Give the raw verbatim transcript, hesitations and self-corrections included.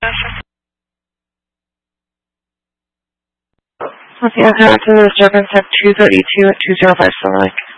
Okay, I'm going to the Durban Tech two thirty-two at two zero five Silver Lake.